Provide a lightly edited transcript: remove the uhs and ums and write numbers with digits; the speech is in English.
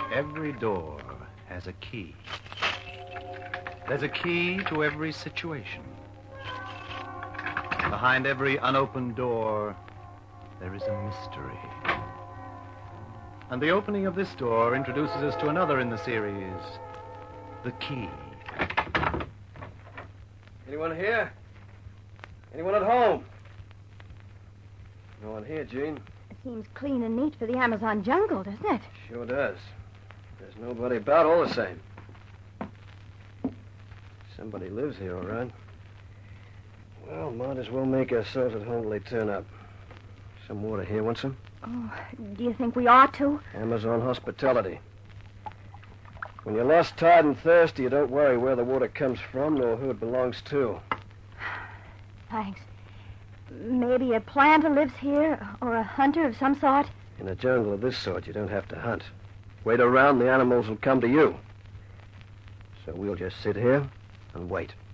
Every door has a key. There's a key to every situation. Behind every unopened door, there is a mystery. And the opening of this door introduces us to another in the series, The Key. Anyone here? Anyone at home? No one here, Gene. It seems clean and neat for the Amazon jungle, doesn't it? Sure does. There's nobody about all the same. Somebody lives here, all right. Well, might as well make ourselves at home till they turn up. Some water here, want some? Oh, do you think we ought to? Amazon hospitality. When you're lost, tired, and thirsty, you don't worry where the water comes from nor who it belongs to. Thanks. Maybe a planter lives here, or a hunter of some sort? In a jungle of this sort, you don't have to hunt. Wait around, the animals will come to you. So we'll just sit here and wait.